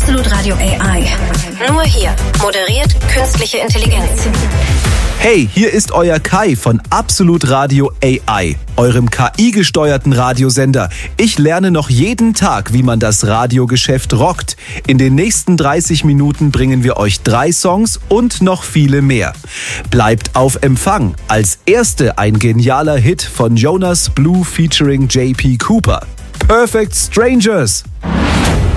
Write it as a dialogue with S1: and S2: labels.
S1: Absolut Radio AI. Nur hier moderiert künstliche Intelligenz.
S2: Hey, hier ist euer Kai von Absolut Radio AI, eurem KI-gesteuerten Radiosender. Ich lerne noch jeden Tag, wie man das Radiogeschäft rockt. In den nächsten 30 Minuten bringen wir euch 3 Songs und noch viele mehr. Bleibt auf Empfang. Als erste ein genialer Hit von Jonas Blue featuring JP Cooper. Perfect Strangers.